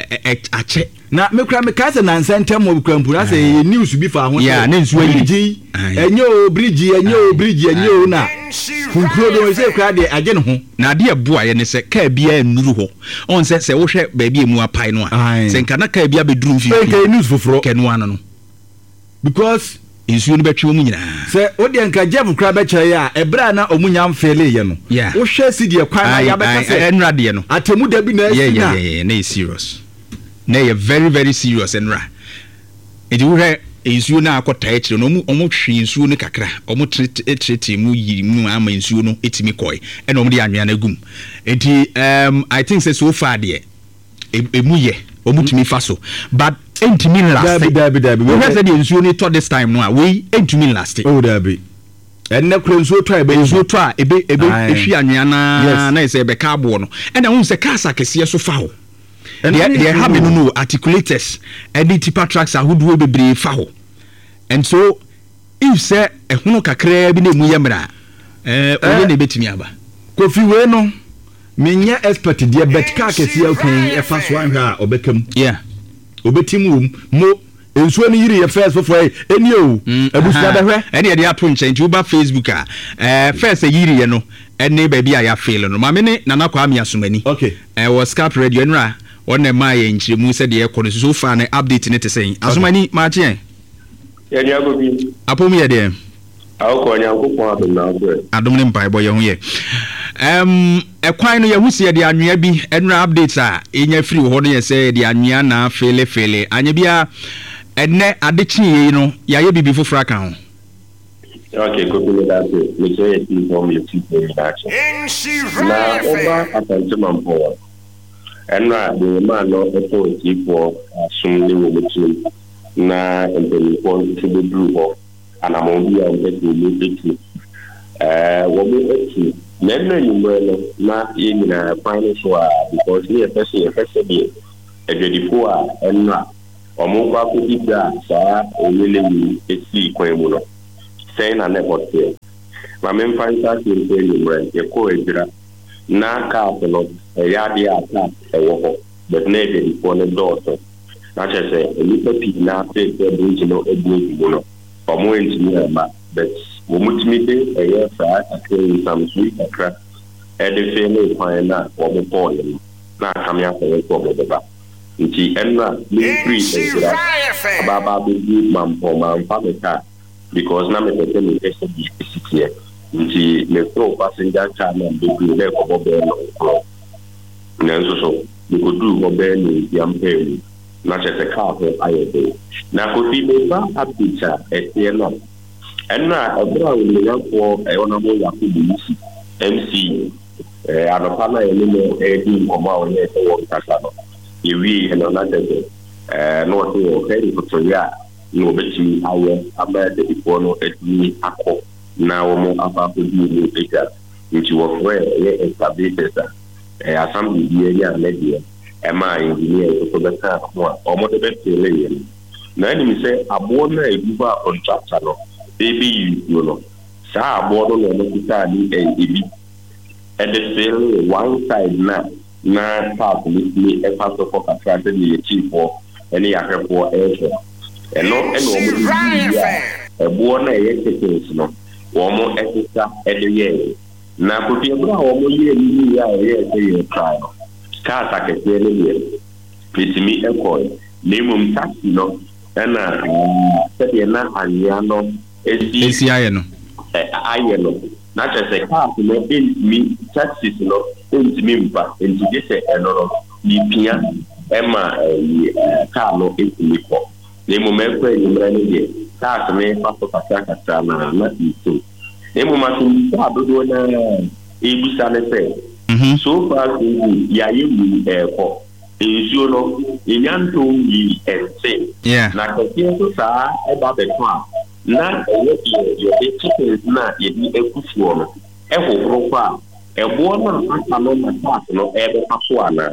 ache na me kura me kase na nsntem mo kura mpura se ye news bi fa ho ya na nsuo yiri enyo bridge enyo bridge enyo na kunkuro do se kura de age ne ho na ade abo aye ne se ka bia nuru ho on se se wo hwe ba bia mu apai no a se nka na ka bia beduru mfi ke news foforo kenu ano no because nsuo no betwe mu nyina se odi nka jeff kura be kire ya ebra na omunya mfele ye no wo hwe sidie kwan na ya be ka se enrade no atemu da bi na yeah yeah yeah na serious na ye very very serious enra edi wo hwe ensuo na akota ekire no omo hwe ensuo no kakra omo treat mu yiri mu ama ensuo no etimi koi ena omo de anwea na gum enti um I think say so far there emu ye omo timi fa so but entimi last dabi dabi we have said ensuo no to this time no we entimi last oh dabi enne kro ensuo to ebe ensuo to a ebe ebe ehwi anwea na na ise ebe ka abo no ena hu se cars akese so fa ho and they, they have no no articulators and tipa tracks ahodo bebre fa ho and so if say ehunu kakra bi na mu yemra eh onye na betimi aba Kofi we no menya expert dia bet ka kesi akun e fa so anhwa a obekam yeah obetimu mo ensuo ni yiri ye first for eni o abusia da hwe eni de ato nchen uba Facebook a eh first yiri ye no eni ba bia ya fail no ma me ne nana kwa amia somani okay eh was scarp radio nra one ma ye nchiremu se de ekono so fa na update ne tesen asomani ma che ya nya go bi apom ye de awko nya ko kwa adom na agre adom ne mpai bo ye ho ye em ekwan no ye husie de anwea bi enra update a enya free ho no ye se de anwea na fele fele anya bia enne adechi yi no ya ye bibi fofra kan ho okay ko bi da se me say it is from your people that na oba atante mampo enra de ma no eto tipo asumni wo mutim na embeli ko tibu blue ho ana mo bi a enti enti eh wo bi enti nenne ni mo na yina final so a because here person here person bi edwedifo a enra omo kwa ko bibia sa oyele mi esi kwan mu no say na ne hotel ma men fansa ti nte ni mo e ko edira na ka no ya dia ata e wo ho but ne de ko ne dot na che se ni pe pi na pe pe bridge no e bridge mu no omo engineer ma but wo mutimi de e ya fa akere samsui akra e de fe ne kwan na wo mo ko ni na kamya ko ko mo ba nti enna ni free edira baba bi mampo mampa beta because na me pete ni pese bi sixty nti me pro passenger car na be bi le ko bo be no ko na nso so ni ko du mo be ni yampe na chese car ho ayede na ko fi be ba abita e tie no enna abra wo le yanko e ona mo ya ko bi M C eh anopa na yele no e di nkoma o ne se wo kasa no yewi e no na tete eh no so o keri kotoya no beti aye aba de before no etini akọ na wo mo aba ko di ni peka nti wo fwe e establish eh assembly bi ya media e ma engineer so be ka ho o mo de be tele ye na ni se abo na e buba contractor no e bi you no sa abo no no kita ni e bi and the sale one side na na part ni e pass for contractor ni chief for any yakre for air and no and no e bo na e tickets no wo mo extra e de ye na ko ti bra wo mo ye ni ya ye e ye try ka ta ke te ni pitimi e ko ni mum taxi no na se ye na anya no esi esi aye no e aye no na che se ka no mi taxi no mi mpa enti je se e no ni pia e ma ka no e ni ko ni mum e ko ni mra ni je ka me pa so ka ka ta na na ito emu masin sa dodo na ebusa ne se so far ya yemu e ko ensuo no enyanto yi ense na keke so sa e ba be to a na e ye ye chicken na ye di ekufuo no e hohoro kwa e bo na aka no na pass no e be aso ana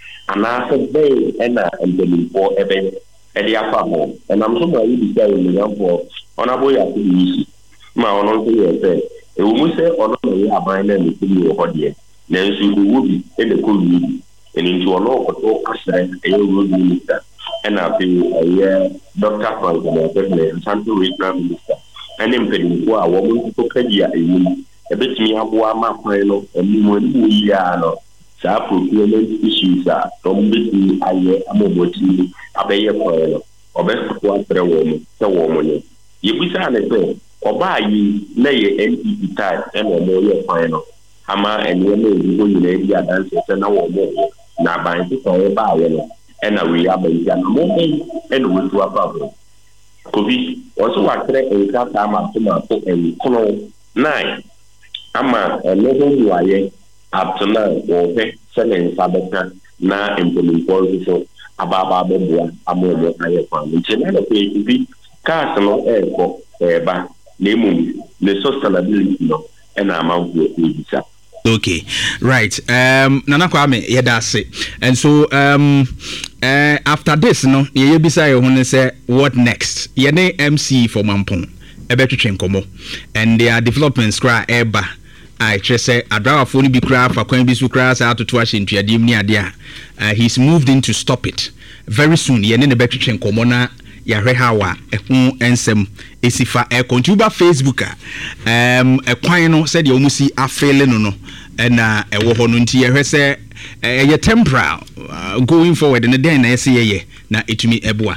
ana se be e na endeli po e be e di afa ho e na mso ma yi bi sa ni yampo ona boya ku yi ma ono nso ye se e wo mu se ono no ye aban na ni kiri wo hodie na nso wo bi e de ko bi eni nti ono ko to asere e ye wo bi minister e na pe ye Doctor Frank na pe ne santo regional minister ene mpedi ko a wo mu to kadi a ewu e betimi aboa ma kwan no emu mu ni ya no sa procurement issues a to mbeti aye amoboti abeye kwan no obeso ko asere wo mu se wo mu ne yebisa na se oba yi na ye N P P type e no mo ye kwan no ama enye na ezigo nyina e dia dance se na wo mo na ban ti so e ba ye no e na we ya ba ya na mo e no wo tu ababo kobi oso wa kre e ka ta ma to ma to e kono nine ama ene ho ni aye up to now wo pe se ne sabeka na implement policy ababa bebua amo mo aye kwan nti na ko e bi ka no e ko e ba nemu the sustainability no and amount of okay right um Nana Kwame yedase and so um uh, after this no ye bisa ye ho say what next ye ne M C for Mampong ebetwetwe nkomo and they are developing scra eba I just say adrawa fo ni bi kra fa kwan bi su kra sa atoto a hyentuadem ni ade a he's moved in to stop it very soon ye ne ne betwetwe nkomo na ya rehawa ehun ensem esifa e contributor Facebook a um ekwan no said you musi afele no no na ewo ho no nti ye hwese ye temporal uh, going forward na den na yesi ye na etumi eboa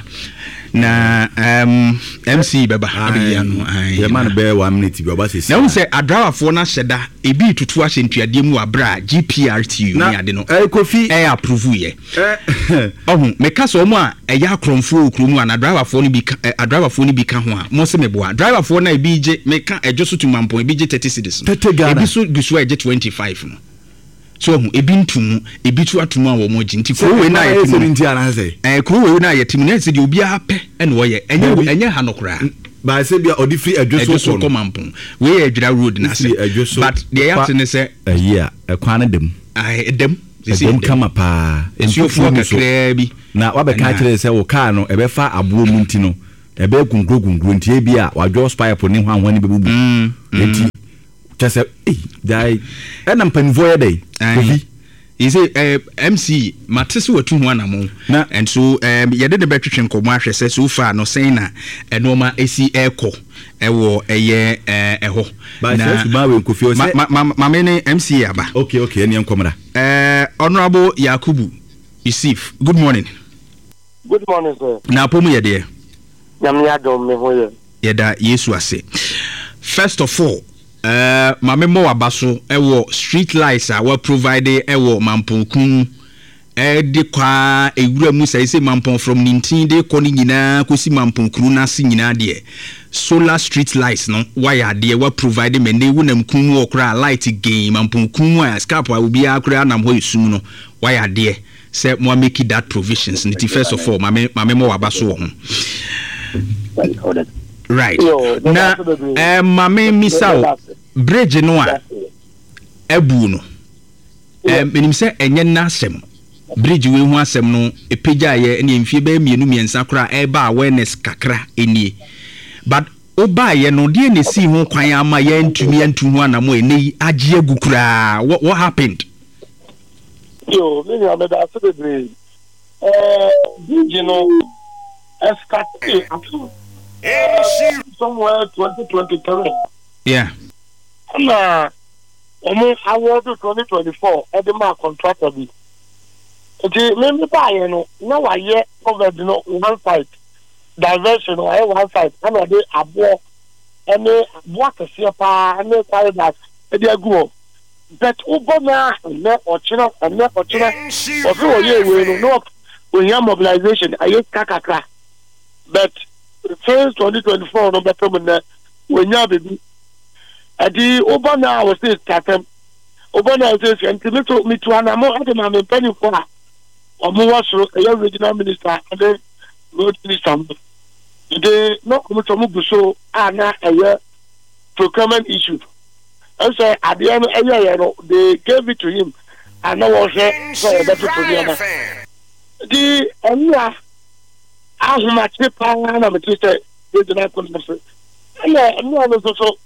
na um M C beba abia no ai ye man be one minute bi obasisi na unse adrawafo na hyeda ebi tutu a hyentuade mu abra G P R T U ni ade no eh kofi eh approve ye eh ohun meka so mo a eya akromfo okrumu ana adrawafo ni bi adrawafo ni bi ka ho a mo se meboa adrawafo na ebi je meka ejoso tumampon ebi je thirty cedis ebi so guso eje twenty-five no so ebi ntumu ebi tu atumu a wo mo gi nti ko we na ye timu nti anase eh ko we na ye timu na se de obi apɛ ene wo ye enye enye ha no kra ba se bia odi free adwoso so komampon we ye adwira road na se but the yacht ne se eh yeah ekwan ne dem ai dem dem kama pa ensuofu kakra bi na wa be ka kire se wo car no ebe fa aboɔ mu nti no ebe gungro gungro nti e bia wa jo pipe ne hwan hwan ne bebubu nti just eh dai and am panvo ye dey kofi he say uh, M C matese watu ho anamo and so um ye de betwetwe nkomo ahwe se so far no sen na enoma esi eko ewo eye eho na ba we kofi o say ma me ne M C aba okay okay eni enkomra eh honorable Yakubu Yusuf good morning good morning sir na pomu ye de nyam ya dom me ho ye ye da Yesu ase first of all Uh, mame mo wabaso ewo street lights a we provide ewo Mamponkun eh de kwa ewura mu sai se mampon from nineteen de kɔ ni nyina kosi mampon kru na se nyina de solar street lights no wire de wa provide me ne wonam kun wo kra light gain mampon kun wa scarp wa obi akra nam ho esum no wire de say mo make that provisions niti first of all mame mame mo wabaso ho right na eh mame misao bridge no a ebu no eh menim say enye na asem bridge we hu asem no epeja ye ne mfie ba mienu miensa kra e ba awareness kakra enie but oba ye no de ne si ho kwan ama ye ntumi antu ho anamo eni agye agukura what, what happened? Yo, me me am da so be eh bridge no escapé uh, somewhere twenty twenty-three. Yeah. Na omo award twenty twenty-four e de ma contractor bi. Okay, me me buy no na wa ye covered no one side. Diversion or one side. And they abo any what a pa and quite that e dey go. But ubona na ochina and na ochina of you we no we have mobilization aye kakakra. But since twenty twenty-four no better when we nya baby adi ubona was say startem ubona say until to me to anamo ade ma me penny for omo was a regional minister and then road minister they no come to mu so ana a procurement issue and say at the end of they gave it to him and now was so better to them the anya ahuma chepa na me say regional minister and no so so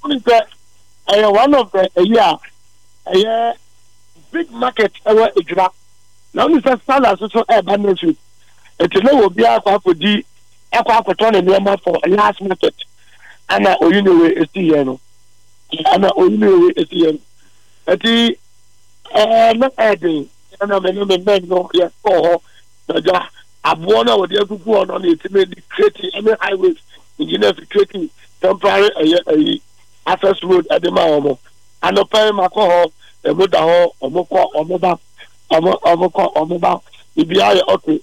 one of the year a big market ever ejura now Mister Salah so so e banetry it no will be akwa for di akwa akoto na near for last market ana oyinwe esi here no ana oyinwe esi here ati eh na ede ana me no me no ya ko na ja abo na we dey kuku ono na etime di create any highways engineer creating temporary uh, access road at the Mahomo. And the pay Maco, the Mudaho, or Moko, or Moba, or Moko, or Moba, the B I okay.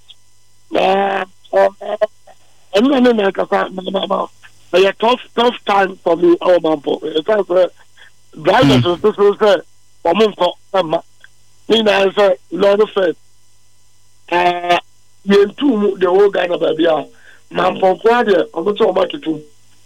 And then I can a tough, tough time for me, our mampo. It's like drivers and this was there, or Munko, Nina, I said, Lord of Faith. Uh, you two, the whole guy of Babia, Mampo, Quadia, or what's all about to do.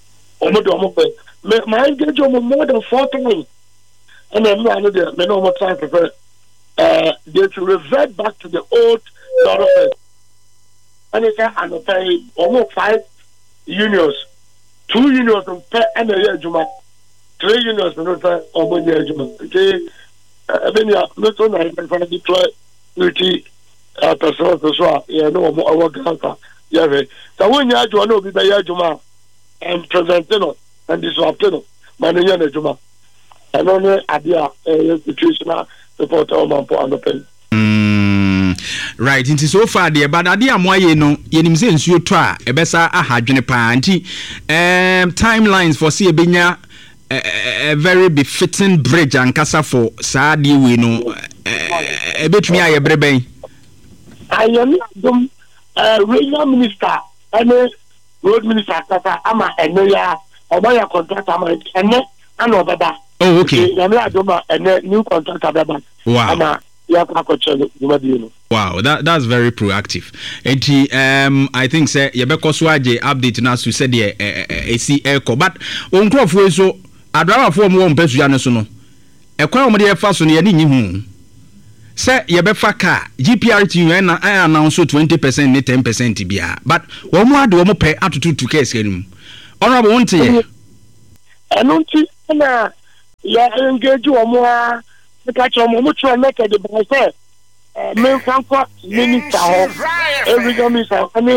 My engagement more than four times. And then I know that no more time to uh they to revert back to the old law of and it's an pay almost five unions, two unions and a year juma, three unions and on one year juma. Okay, I mean, yeah, not so nice and deploy duty uh personal to so yeah, no more our cancer. Yeah, so when you have to know be by juma. And presenting and disrupting manager the Juma. And only idea institutional support on my point of pen. Right, into so far there, but idea more you know, you know, since you try a better a hydrogen panty, um, timelines for see a binya a very befitting bridge and casa for Sadi, we know a bit me a brebe. I am the regional minister and road minister Tata ama enoya obaya contractor ama ene ana obaba. Oh okay. Ya me adoma ene new contractor baba. Wow. Ama ya kwa kochelo dumadi. Wow, that that's very proactive. And um I think say you be so aje update na so say the A C Eco but on crop we so adrama fo mo mpesu ya ne so no. Ekwan o mo de fa so ne ye ni hu. Say ye be fa car G P R T na I announce twenty percent ni ten percent bia but wo mo ade wo mo pay atutu to case anim honorable won't ye eno nti na ya engage wo mo a ka cho mo mo try make the boy say me fanko minister ho every minister any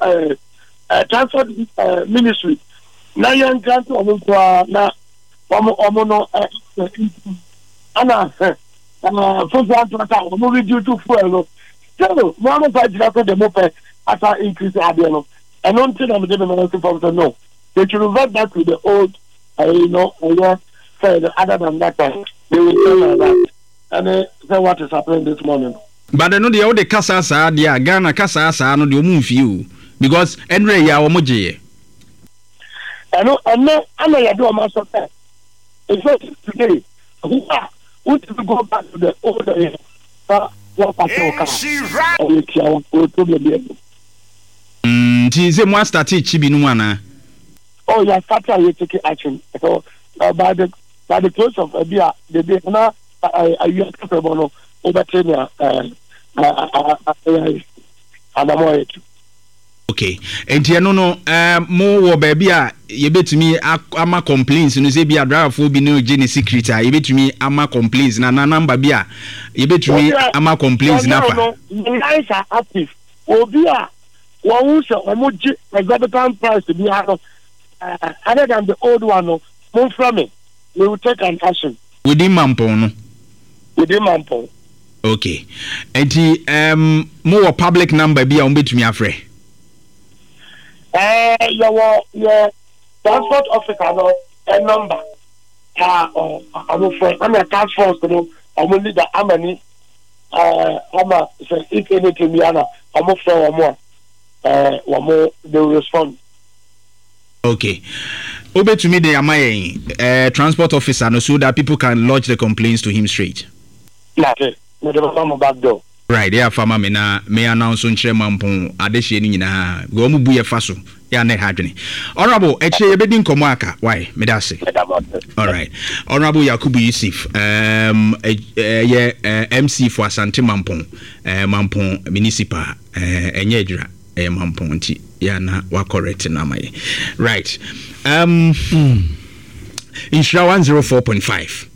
uh transport ministry na yan grant wo mo na wo mo no ana Uh, for example, we due to fuel. So, one of the the moped after increase the and one thing I'm giving an from the no. They should revert back to the old, uh, you know, uh, said other than that, uh, they will tell like that. And uh, say what is happening this morning. But no the all the kasa sa dia Ghana kasa sa no the omu mfie because enre ya wo moje. Ano ano ana ya do ma so pay. In fact today who are who to go back to the old days. Uh, what car? Oh, it's our problem. Mm, she mo start chibi no ana. Oh, yeah, start to take action. So uh, by the by the close of a year, the day now I use the over ten years. Uh, uh, uh, uh, okay, and you know, no, more wo baby a you bet me ama complaints no say be a driver for be no gene secret you bet me ama complaints na na number be a you bet me ama complaints na fa no guys are active obi a wo hu se omoji exorbitant price be a other than the old one no mo from me we will take an action within Mampong no within Mampong. Okay, and um more public number be a bet me afre. Eh, your your transport officer no a number. Ah, oh, I'm afraid I'm a task force. No, I'm only the amani. Uh, I'm a say if anything me ana, I'm afraid one more. Uh, one more they will respond. Okay. Obe to me the amaye uh transport officer no so that people can lodge the complaints to him straight. Okay. Me dey come back door. Right, there farmer me na me announce on chere Mampong adehye ni nyina go mu bu ye fa so ya na hadwene. Honorable eche ye bedi nkomo aka why me da say. All right. Honorable Yakubu Yusuf um uh, ye uh, M C for Asante Mampong uh, Mampong municipal uh, enye adwira eh Mampong nti ya na wa correct na maye. Right. Um mm. Insura one oh four point five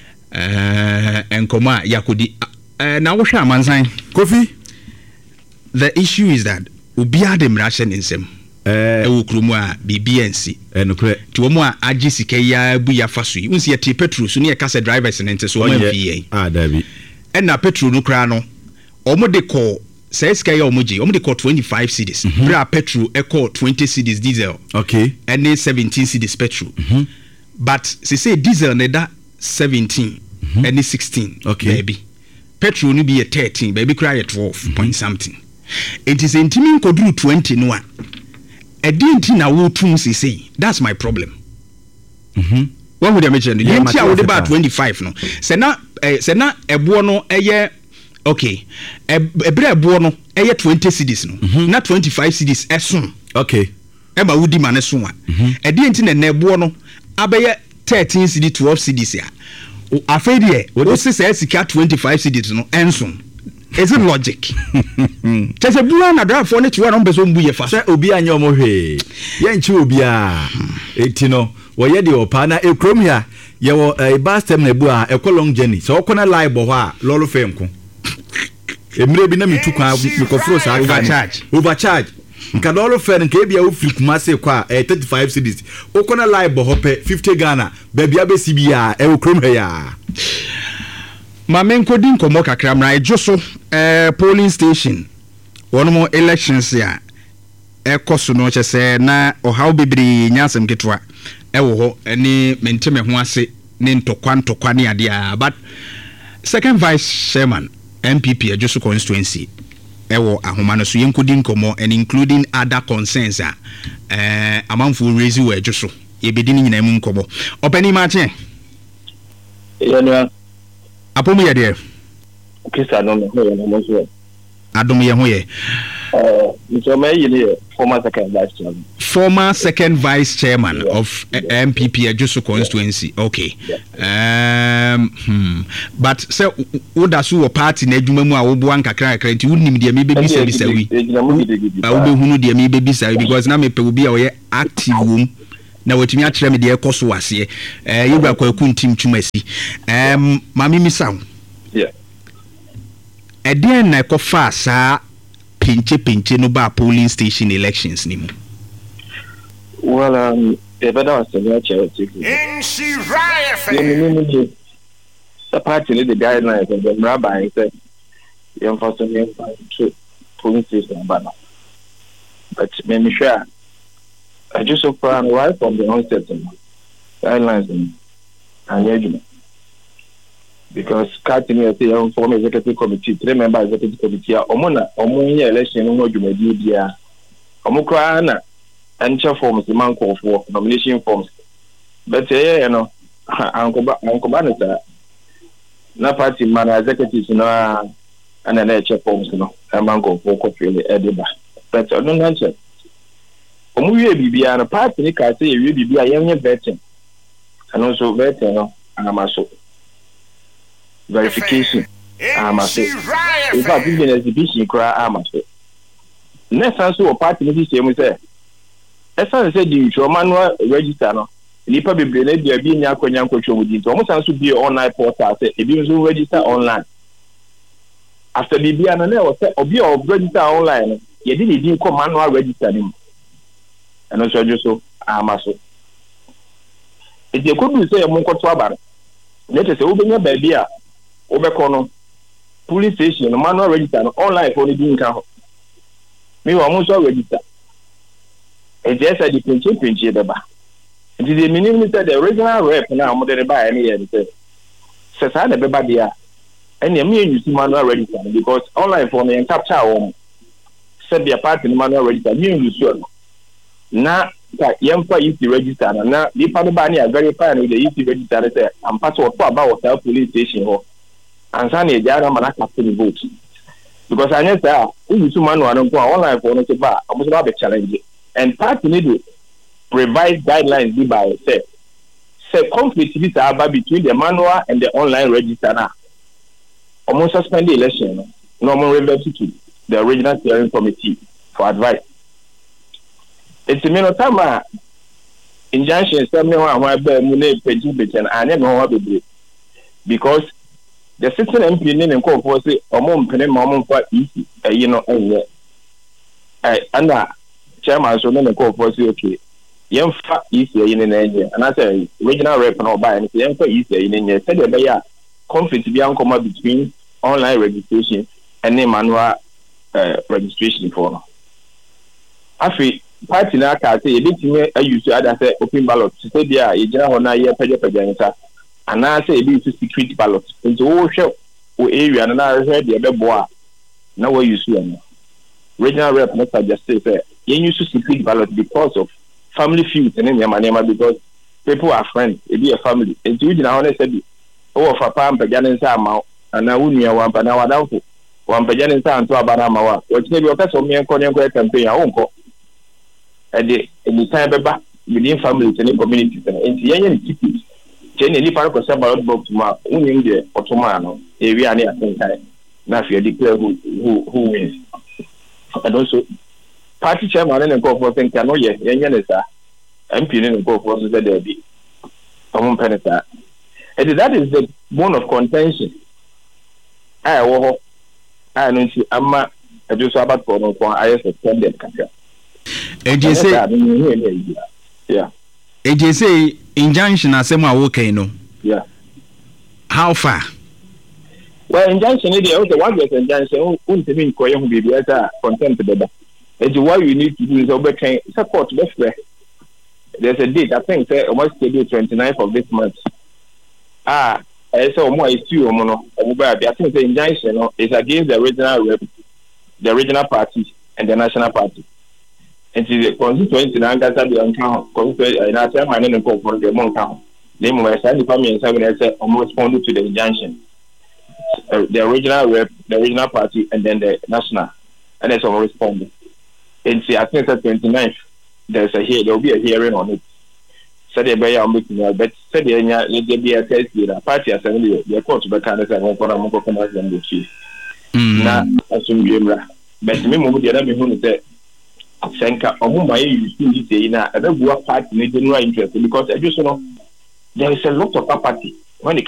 uh enkoma yakudi Uh, now what am I saying? Kofi. The issue is that ubia de mrashen insem. Eh uh, ukrumwa B B N C. Eh no kre. Ti wo mo a agisi ke ya bu ya faso yi. Unsi ye ti petrol so ne ye kase drivers ne nte so o man fi Ah dabi. E na petrol no kra no. Omo de call says ke ya omo je. Omo de call twenty-five cedis. Mm-hmm. Bra petrol e call twenty cedis diesel. Okay. And then seventeen cedis petrol. Mm-hmm. But se say diesel ne da seventeen mm-hmm. and sixteen. Okay. Baby. Petrol no be a thirteen, baby cry at twelve mm-hmm. point something. It is intimi kodru twenty no one. E di nti na wo tum se say. That's my problem. Mhm. What would I mention? The nti a wo de ba twenty-five no. Se na eh, se na ebo no eye okay. E bre ebo no eye twenty cedis no. Mm-hmm. Na twenty-five cedis eson. Okay. E ba wo di ma ne so a. E di nti na na ebo no abeye thirteen cedis twelve cedis ya. Afedie we say say sika twenty-five cedis no enson. Is it logic? Tese bua na drive for ne tuwa no beso mbu ye fa. Say obi anya omo hwe. Ye nchi obi a. Eti no wo ye de opa na ekrom ya ye wo e bus term na bu a e long journey. So okona lie bo ho a lolo fe nko. Emre bi na mitu kwa mikofro sa overcharge. Overcharge. Nka lolo fe nka e bia wo free kuma se kwa e thirty-five cedis. Okona lie bo ho pe fifty Ghana. Baby abesi bia e okrom he ya. Mamenko din komo kakra mra ejoso eh polling station one more elections ya e koso no chese na ohaw bibiri nyasem ketwa e wo ho eni menteme ho ase ne ntokwa ntokwa ne ade a but second vice chairman M P P ejoso constituency e wo ahoma no so yenko din komo and including other concerns a eh amanfo raise we ejoso ye bedini nyina mu nkobo opani ma che yeah. Apomu ye de. Kisa no me ho no mo so. Adom ye ho ye. Uh, so me ye former second vice chairman. Former second vice chairman yeah. of yeah. M P P Ajusu constituency. Okay. Yeah. Um hmm. But say wo da so wo party na adwuma mu a wo bo an kakra kakra nti wonim de me be bisa bisa wi. Ba wo be hunu de me be bisa because na me pe obi a wo ye active wom. Na wetimi akyerɛ me de ekoso wase eh yebra kwa ku ntim twumasi em mami misaw yeah ɛdeɛn na ɛkɔfa saa pinche pinche no ba polling station elections ni mu. Well um the better was the charity in she right the party the guidelines of the rabbi said you unfortunately to polling station banner but me me sure I just so proud right from the onset of guidelines and judgment. because Carton is the form executive committee, three member executive committee, Omona, Omonia election, no Jumedia, Omokrana, and chair forms the man call for nomination forms. But, you know, Uncle Banata, no party man executives, no, and an chair forms, you know, a man call for Coffee, Ediba. But I don't answer. Omuye Bibi and a party, I say, you be a young veteran, and also veteran, and I'm also. Verification. I'm a say. In fact, even exhibition, cry, I'm a say. Next answer, a party, this same with her. As I said, you show manual register. Nipa be blended, there being Yako Yanko show with it. Almost answer be online portal, say, if you register online. After the B N L, or be or register online, you didn't come manual register him. And also, just so, I'm a so. If you couldn't say a monk or twabber, let us open your baby. Obekono police station manual register online for the doing count. Me almost register. It just a different pinch beba. It is the minimum said the original rep now more than buy any and say says I the beba there. And you mean you see manual register because online for me and capture home said the part in manual register you use sure. Now that young for you to register and now the part of Bani are very fine with the easy register say I'm part of about our police station or and Sunny Jara Manaka to the vote. Because I know that we use manual and go online for no bar, almost about the challenge. And party need to revise guidelines be by itself. Say conflict is about between the manual and the online register now. Almost suspend the election, normal revert to the original steering committee for advice. It's a minute time injunction something why bear mune peji and I never want to do because the sitting M P in call for say a mom penny mom for easy, you know, and and that chairman so then call for say, okay, young fat easy in India, and I say, regional rep and all by and young for easy in India, said that they are conflict to be uncommon between online registration and the manual uh, registration form. I feel party now can say, a bit I used to add say open ballot to say, yeah, you know, now you're peja and I say it is secret ballot. It's all show or area and I heard the other boy. Now what you see, regional rep not just say you use secret ballot because of family feuds and in your name because people are friends. It be a family. It's you now said, oh, for Pam Pajanin Sama, and I wouldn't want but now I don't one Pajanin Sam to Abanama, which maybe a person me and Korean campaign. I won't go at the time within families and communities and in the Jenny ni para kosa ballot box ma unim de otomano area ni asenkai na fe declare who who who wins and also party chairman and go for think no ye yenye ne sa M P ni go for so say there be omo peneta and that is the bone of contention I wo ho I no nti ama edu so about for no for I suspended kaka e je say yeah e je say injunction asem a wo kan no yeah how far well injunction is the okay one injunction won to mean ko yehun bibi ata contempt beba and what you need to do is obey support best there's a date I think say almost the twenty-ninth of this month ah I say omo is two omo no omo ba I think the injunction no is against the original rep the original party and the national party. And the constituency na ngasa bi anka constituency na say man no go for the monka they mo say the family and say almost respond to the injunction uh, the original rep the original party and then the national and then some respond and see I think the twenty-ninth there's a here there will be a hearing on it so they be am meeting but say the nya they be a test the party assembly the court be kan say won for am go come as them go see na asum biemra but me mo dey na me hu say Senka Omuma you see na a party need no interest because I just know there is a lot of property when it